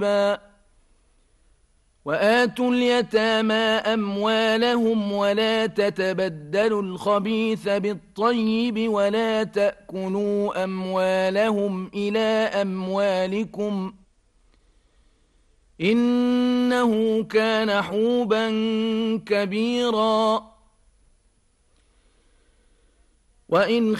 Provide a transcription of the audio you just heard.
وآتوا اليتامى أموالهم ولا تتبدلوا الخبيث بالطيب ولا تأكلوا أموالهم إلى أموالكم إنه كان حوبا كبيرا وإن